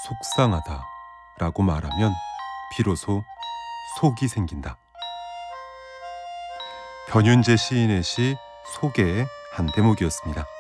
속상하다 라고 말하면 비로소 속이 생긴다. 변윤재 시인의 시 속의 한 대목이었습니다.